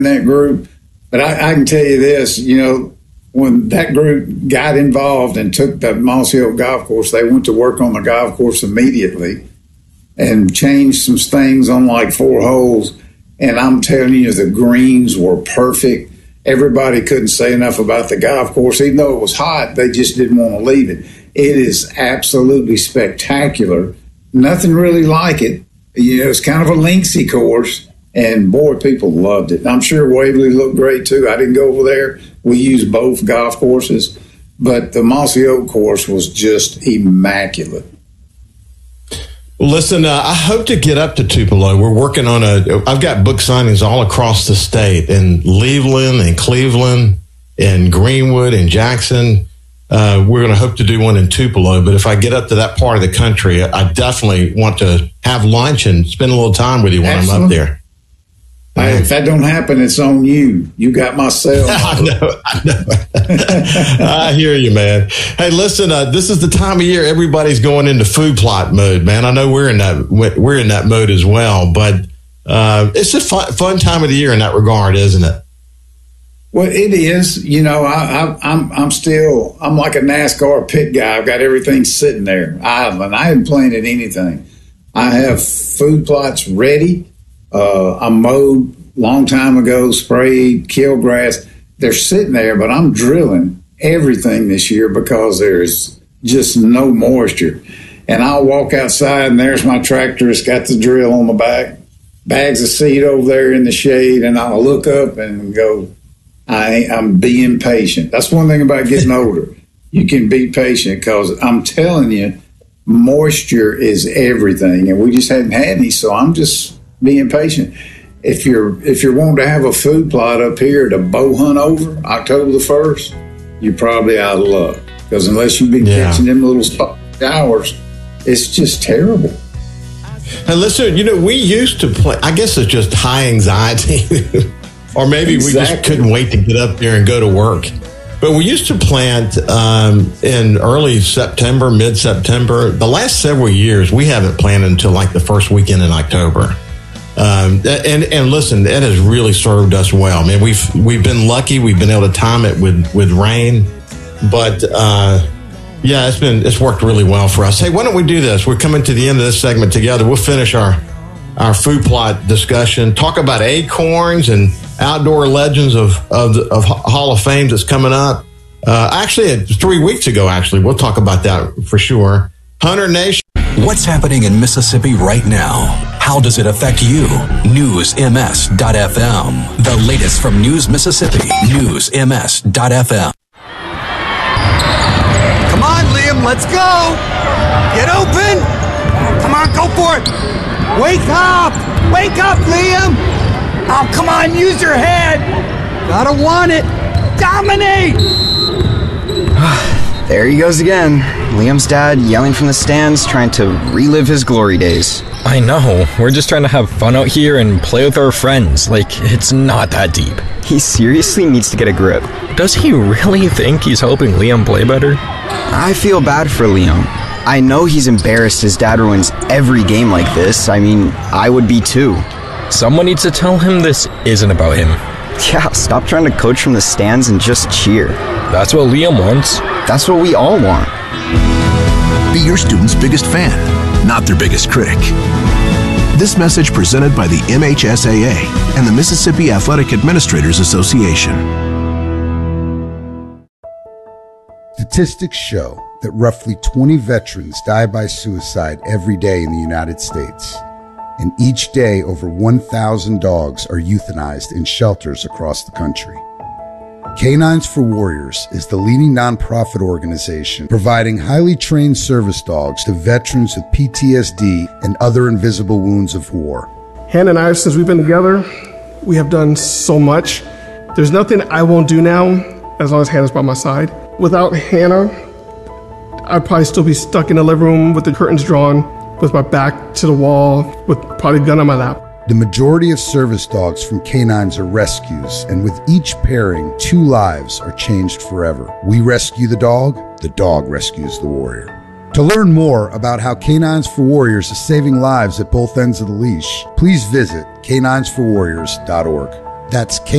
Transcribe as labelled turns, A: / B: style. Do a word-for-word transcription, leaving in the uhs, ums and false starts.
A: that group. But I, I can tell you this, you know, when that group got involved and took the Mossy Oak Golf Course, they went to work on the golf course immediately and changed some things on like four holes. And I'm telling you, the greens were perfect. Everybody couldn't say enough about the golf course. Even though it was hot, they just didn't want to leave it. It is absolutely spectacular. Nothing really like it. You know, it's kind of a linksy course. And, boy, people loved it. I'm sure Waverly looked great, too. I didn't go over there. We used both golf courses. But the Mossy Oak course was just immaculate.
B: Well, listen, uh, I hope to get up to Tupelo. We're working on a – I've got book signings all across the state in Leveland and Cleveland and Greenwood and Jackson. Uh, we're going to hope to do one in Tupelo. But if I get up to that part of the country, I definitely want to have lunch and spend a little time with you when Absolutely. I'm up there.
A: Hey, if that don't happen, it's on you. You got my cell.
B: I know. I know. I hear you, man. Hey, listen. Uh, this is the time of year everybody's going into food plot mode, man. I know we're in that we're in that mode as well, but uh, it's a fun, fun time of the year in that regard, isn't it?
A: Well, it is. You know, I, I, I'm I'm still I'm like a NASCAR pit guy. I've got everything sitting there. I and I haven't planted anything. I have food plots ready. Uh, I mowed long time ago, sprayed, killed grass. They're sitting there, but I'm drilling everything this year because there's just no moisture. And I'll walk outside, and there's my tractor. It's got the drill on the back, bags of seed over there in the shade, and I'll look up and go, I, I'm being patient. That's one thing about getting older. You can be patient because I'm telling you, moisture is everything, and we just hadn't had any, so I'm just being patient. If you're if you're wanting to have a food plot up here to bow hunt over October the first, you're probably out of luck because unless you've been yeah. catching them little showers, it's just terrible.
B: And listen, you know, we used to play. I guess it's just high anxiety, or maybe exactly. we just couldn't wait to get up there and go to work. But we used to plant um, in early September, mid-September. The last several years, we haven't planted until like the first weekend in October. Um, and, and listen, that has really served us well. I mean, we've, we've been lucky. We've been able to time it with, with rain, but, uh, yeah, it's been, it's worked really well for us. Hey, why don't we do this? We're coming to the end of this segment together. We'll finish our, our food plot discussion, talk about acorns and outdoor legends of, of, the, of Hall of Fame that's coming up. Uh, actually, three weeks ago, actually, we'll talk about that for sure. Hunter Nation.
C: What's happening in Mississippi right now? How does it affect you? News M S dot F M. The latest from News Mississippi. News M S dot F M.
D: Come on, Liam, let's go. Get open. Come on, go for it. Wake up. Wake up, Liam. Oh, come on, use your head. Gotta want it. Dominate.
E: There he goes again. Liam's dad yelling from the stands, trying to relive his glory days.
F: I know. We're just trying to have fun out here and play with our friends. Like, it's not that deep.
E: He seriously needs to get a grip.
F: Does he really think he's helping Liam play better?
E: I feel bad for Liam. I know he's embarrassed his dad ruins every game like this. I mean, I would be too.
F: Someone needs to tell him this isn't about him.
E: Yeah, stop trying to coach from the stands and just cheer.
F: That's what Liam wants.
E: That's what we all want.
C: Be your student's biggest fan, not their biggest critic. This message presented by the M H S A A and the Mississippi Athletic Administrators Association.
G: Statistics show that roughly twenty veterans die by suicide every day in the United States. And each day, over one thousand dogs are euthanized in shelters across the country. Canines for Warriors is the leading nonprofit organization providing highly trained service dogs to veterans with P T S D and other invisible wounds of war.
H: Hannah and I, since we've been together, we have done so much. There's nothing I won't do now as long as Hannah's by my side. Without Hannah, I'd probably still be stuck in the living room with the curtains drawn, with my back to the wall, with probably a gun on my lap.
G: The majority of service dogs from Canines are rescues, and with each pairing, two lives are changed forever. We rescue the dog, the dog rescues the warrior. To learn more about how Canines for Warriors is saving lives at both ends of the leash, please visit canines for warriors dot org. That's K